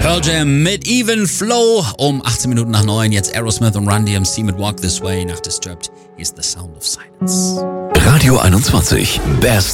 Pearl Jam mit Even Flow um 18 Minuten nach 9. Jetzt Aerosmith und Run DMC mit Walk This Way nach Disturbed. Hier ist The Sound of Silence. Radio 21. Best